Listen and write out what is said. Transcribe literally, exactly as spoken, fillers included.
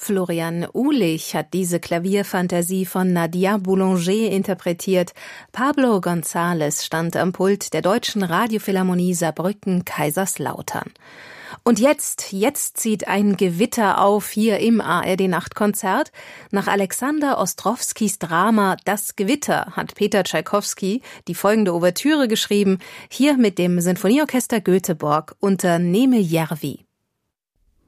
Florian Uhlich hat diese Klavierfantasie von Nadia Boulanger interpretiert. Pablo González stand am Pult der Deutschen Radiophilharmonie Saarbrücken-Kaiserslautern. Und jetzt, jetzt zieht ein Gewitter auf hier im A R D-Nachtkonzert. Nach Alexander Ostrowskis Drama Das Gewitter hat Peter Tschaikowski die folgende Ouvertüre geschrieben, hier mit dem Sinfonieorchester Göteborg unter Neeme Järvi.